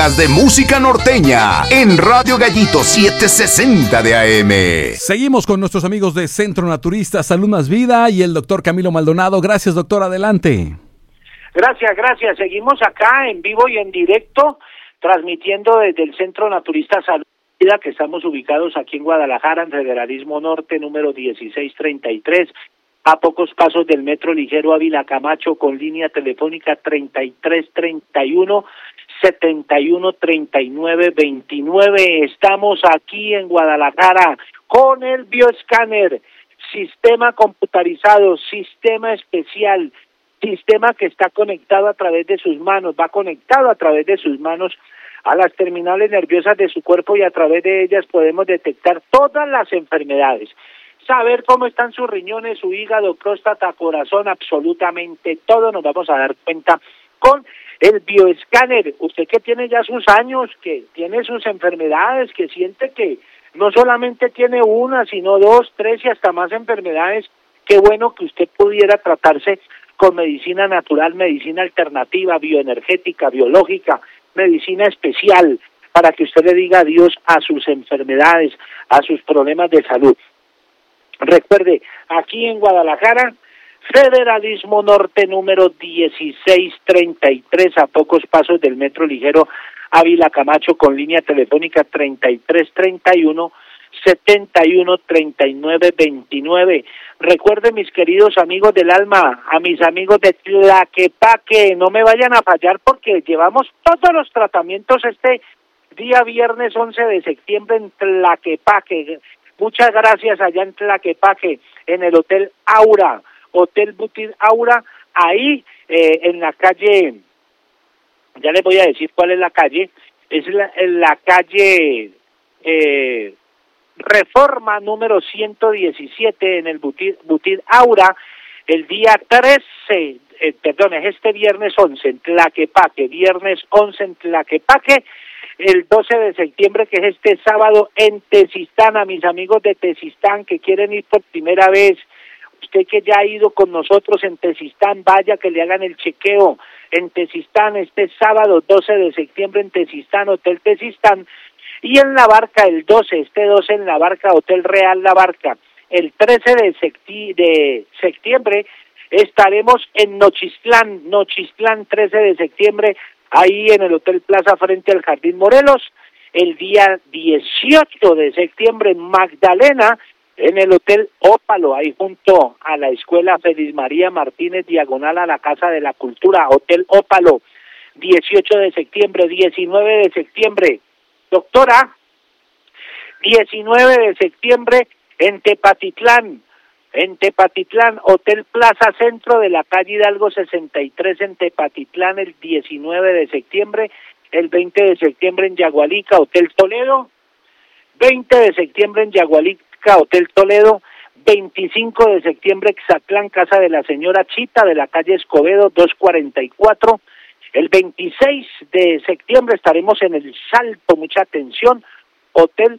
De música norteña en Radio Gallito 760 de AM. Seguimos con nuestros amigos de Centro Naturista Salud Más Vida y el doctor Camilo Maldonado. Gracias, doctor, adelante. Gracias. Seguimos acá en vivo y en directo, transmitiendo desde el Centro Naturista Salud Más Vida, que estamos ubicados aquí en Guadalajara, en Federalismo Norte, número 1633, a pocos pasos del Metro Ligero Ávila Camacho, con línea telefónica 3331 713929. Estamos aquí en Guadalajara con el bioescáner, sistema computarizado, sistema especial, sistema que está conectado a través de sus manos, va conectado a través de sus manos a las terminales nerviosas de su cuerpo, y a través de ellas podemos detectar todas las enfermedades, saber cómo están sus riñones, su hígado, próstata, corazón, absolutamente todo nos vamos a dar cuenta con el bioescáner. Usted que tiene ya sus años, que tiene sus enfermedades, que siente que no solamente tiene una, sino 2, 3 y hasta más enfermedades, qué bueno que usted pudiera tratarse con medicina natural, medicina alternativa, bioenergética, biológica, medicina especial, para que usted le diga adiós a sus enfermedades, a sus problemas de salud. Recuerde, aquí en Guadalajara, Federalismo Norte, número 1633, a pocos pasos del Metro Ligero Ávila Camacho, con línea telefónica 3331 713929. Recuerden, mis queridos amigos del alma, a mis amigos de Tlaquepaque, no me vayan a fallar porque llevamos todos los tratamientos este día viernes 11 de septiembre en Tlaquepaque. Muchas gracias allá en Tlaquepaque, en el Hotel Aura, Hotel Boutique Aura, ahí en la calle, ya les voy a decir cuál es la calle, es la calle Reforma número 117, en el Boutique Aura, el día 13, es este viernes 11 en Tlaquepaque, viernes 11 en Tlaquepaque, el 12 de septiembre, que es este sábado, en Tezistán. A mis amigos de Tezistán que quieren ir por primera vez, usted que ya ha ido con nosotros en Tezistán, vaya que le hagan el chequeo en Tezistán, este sábado 12 de septiembre en Tezistán, Hotel Tezistán, y en La Barca el 12, este 12 en La Barca, Hotel Real La Barca. El 13 de septiembre estaremos en Nochistlán, 13 de septiembre, ahí en el Hotel Plaza frente al Jardín Morelos. El día 18 de septiembre en Magdalena, en el Hotel Ópalo, ahí junto a la Escuela Feliz María Martínez, diagonal a la Casa de la Cultura, Hotel Ópalo, 18 de septiembre, 19 de septiembre, doctora, 19 de septiembre en Tepatitlán, Hotel Plaza Centro de la calle Hidalgo 63 en Tepatitlán, el 19 de septiembre, el 20 de septiembre en Yagualica, Hotel Toledo, 20 de septiembre en Yagualica, Hotel Toledo, 25 de septiembre Xatlán, Casa de la Señora Chita, de la calle Escobedo 244, el 26 de septiembre estaremos en El Salto, mucha atención, Hotel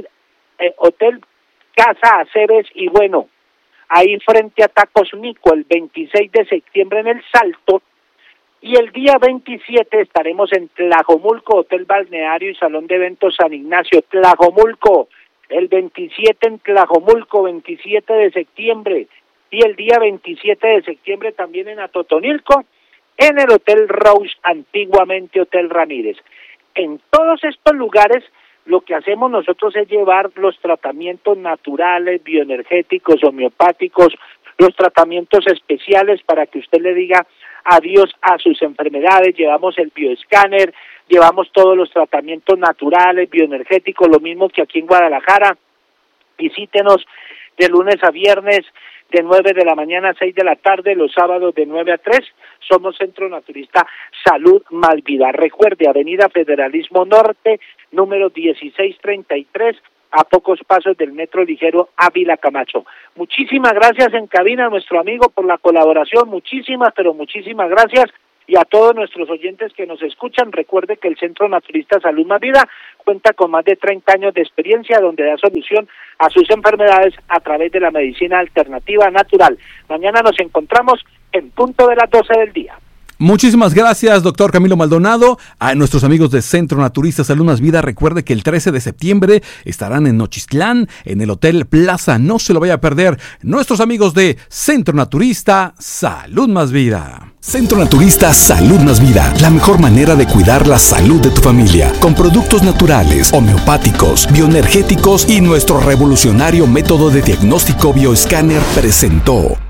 Casa Aceves y bueno, ahí frente a Tacos Mico, el 26 de septiembre en El Salto, y el día 27 estaremos en Tlajomulco, Hotel Balneario y Salón de Eventos San Ignacio, Tlajomulco, el 27 en Tlajomulco, 27 de septiembre, y el día 27 de septiembre también en Atotonilco, en el Hotel Rose, antiguamente Hotel Ramírez. En todos estos lugares lo que hacemos nosotros es llevar los tratamientos naturales, bioenergéticos, homeopáticos, los tratamientos especiales para que usted le diga adiós a sus enfermedades. Llevamos el bioescáner, llevamos todos los tratamientos naturales, bioenergéticos, lo mismo que aquí en Guadalajara. Visítenos de lunes a viernes, de 9 de la mañana a 6 de la tarde, los sábados de 9 a 3, somos Centro Naturista Salud Más Vida. Recuerde, Avenida Federalismo Norte, número 1633, a pocos pasos del Metro Ligero Ávila Camacho. Muchísimas gracias en cabina a nuestro amigo por la colaboración, muchísimas, pero muchísimas gracias. Y a todos nuestros oyentes que nos escuchan, recuerde que el Centro Naturista Salud Más Vida cuenta con más de 30 años de experiencia donde da solución a sus enfermedades a través de la medicina alternativa natural. Mañana nos encontramos en punto de las 12 del día. Muchísimas gracias, doctor Camilo Maldonado. A nuestros amigos de Centro Naturista Salud Más Vida, recuerde que el 13 de septiembre estarán en Nochistlán, en el Hotel Plaza. No se lo vaya a perder. Nuestros amigos de Centro Naturista Salud Más Vida. Centro Naturista Salud Más Vida, la mejor manera de cuidar la salud de tu familia, con productos naturales, homeopáticos, bioenergéticos y nuestro revolucionario método de diagnóstico bioescáner presentó